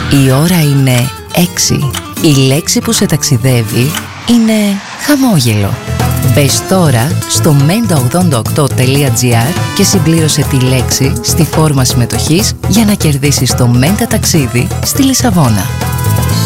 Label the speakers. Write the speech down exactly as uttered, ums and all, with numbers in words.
Speaker 1: Η ώρα είναι έξι. Η λέξη που σε ταξιδεύει είναι χαμόγελο. Μπες τώρα στο μέντα ογδόντα οκτώ τελεία τζι άρ και συμπλήρωσε τη λέξη στη φόρμα συμμετοχής για να κερδίσεις το Μέντα ταξίδι στη Λισαβόνα.